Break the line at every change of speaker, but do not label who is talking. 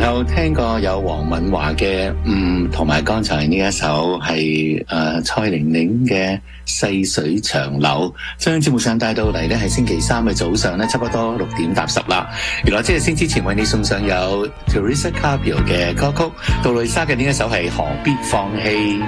後聽過有黃敏華嘅同埋剛才呢一首係蔡玲玲嘅細水長流，將節目上帶到嚟呢係星期三嘅早上呢，差不多6:10啦。原來即係先之前為你送上有 Teresa Carpio 嘅歌曲，杜蕾莎嘅呢一首係何必放棄。